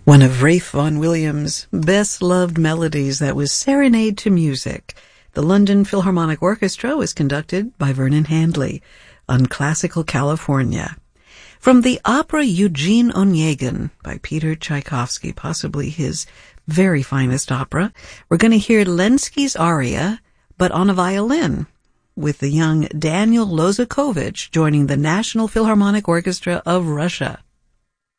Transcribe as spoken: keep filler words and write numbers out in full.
One of Ralph Vaughan Williams' best-loved melodies that was Serenade to Music. The London Philharmonic Orchestra was conducted by Vernon Handley on Classical California. From the opera Eugene Onegin by Peter Tchaikovsky, possibly his very finest opera, we're going to hear Lenski's aria, but on a violin, with the young Daniel Lozakovich joining the National Philharmonic Orchestra of Russia.